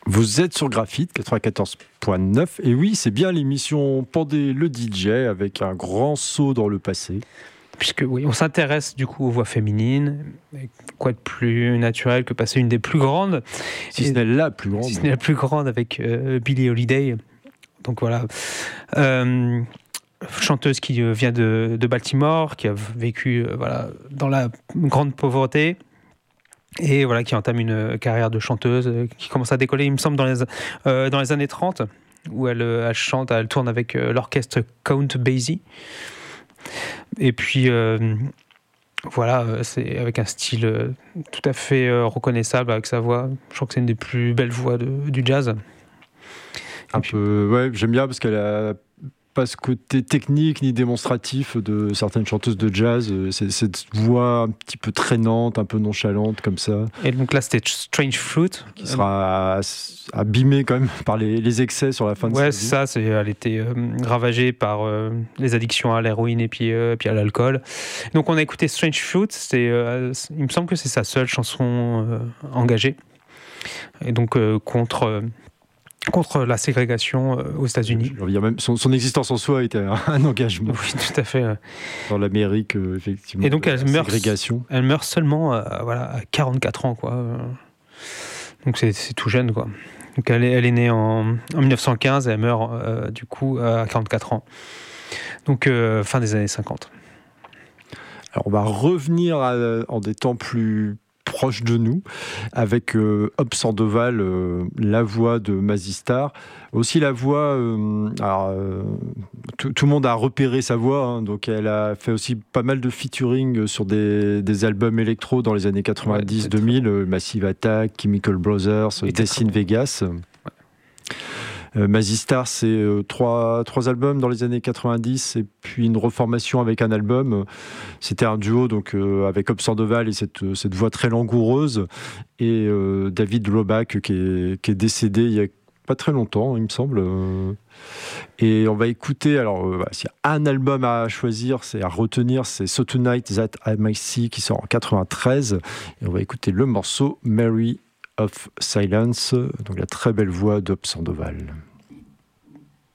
Vous êtes sur Graphite 94.9 et oui, c'est bien l'émission Pandé le DJ avec un grand saut dans le passé. Puisque oui, on s'intéresse du coup aux voix féminines. Quoi de plus naturel que passer une des plus grandes, si ce n'est la plus grande. Si ce n'est la plus grande avec Billie Holiday. Donc voilà, chanteuse qui vient de Baltimore, qui a vécu dans la grande pauvreté. Et voilà, qui entame une carrière de chanteuse qui commence à décoller, il me semble, dans les années 30, où elle chante, elle tourne avec l'orchestre Count Basie. Et puis, c'est avec un style tout à fait reconnaissable avec sa voix. Je crois que c'est une des plus belles voix du jazz. J'aime bien parce qu'elle a pas ce côté technique ni démonstratif de certaines chanteuses de jazz. C'est cette voix un petit peu traînante, un peu nonchalante comme ça. Et donc là, c'était Strange Fruit. Qui sera abîmée quand même par les excès sur la fin de sa vie. Ouais, c'est ça. Elle était ravagée par les addictions à l'héroïne et puis à l'alcool. Donc on a écouté Strange Fruit. Il me semble que c'est sa seule chanson engagée. Et donc contre la ségrégation aux États-Unis. Même son existence en soi était un engagement. Oui, tout à fait. Dans l'Amérique, effectivement. Et donc, ségrégation. Elle meurt seulement à 44 ans, quoi. Donc, c'est tout jeune, quoi. Donc, elle est née en 1915 et elle meurt, du coup, à 44 ans. Donc, fin des années 50. Alors, on va revenir en des temps plus proche de nous, avec Hope Sandoval, la voix de Mazzy Star. Aussi la voix... tout le monde a repéré sa voix, hein, donc elle a fait aussi pas mal de featuring sur des albums électro dans les années 90-2000, Massive Attack, Chemical Brothers, Death in Vegas. Mazzy Star, c'est trois albums dans les années 90 et puis une reformation avec un album. C'était un duo donc avec Hope Sandoval et cette voix très langoureuse et David Roback qui est décédé il y a pas très longtemps, il me semble. Et on va écouter, s'il y a un album à choisir, à retenir, c'est So Tonight That I Might See qui sort en 93. Et on va écouter le morceau Mary of Silence, donc la très belle voix d'Hope Sandoval.